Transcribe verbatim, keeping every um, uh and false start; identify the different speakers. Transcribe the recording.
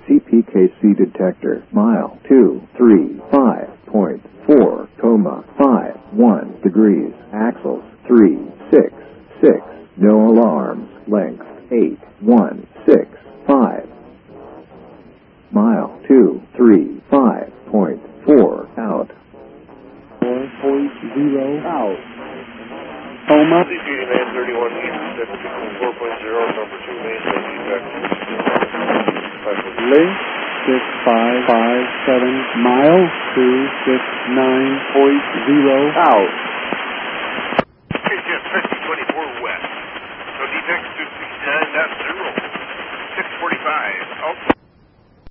Speaker 1: C P K C detector. Mile two three five point four, coma five one degrees. Axles three six six. No alarms. Length eight one six five. Mile two three five point four out.
Speaker 2: four point zero out. Coma.
Speaker 3: C P nine thirty-one East, four point zero, number two, main feedback.
Speaker 2: Link six five five seven, mile two six nine point zero out.